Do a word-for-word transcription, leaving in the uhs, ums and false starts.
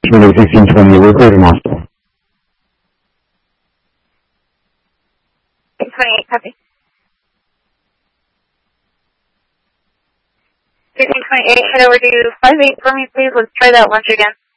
Community sixteen twenty, we're clear to Knoxville. six twenty-eight, copy. sixteen twenty-eight, head over to five eight for me, please. Let's try that once again.